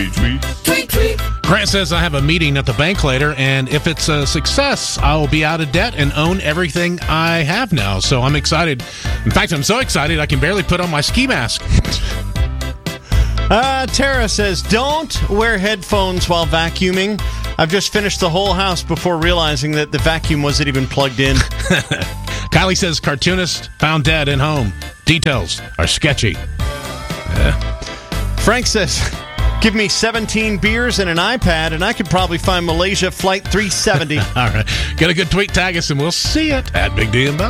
Tweet, tweet. Grant says, I have a meeting at the bank later, and if it's a success, I will be out of debt and own everything I have now. So I'm excited. In fact, I'm so excited I can barely put on my ski mask. Tara says, don't wear headphones while vacuuming. I've just finished the whole house before realizing that the vacuum wasn't even plugged in. Kylie says, cartoonist found dead in home. Details are sketchy. Frank says, give me 17 beers and an iPad, and I could probably find Malaysia Flight 370. All right. Get a good tweet, tag us, and we'll see it at Big D and Bell.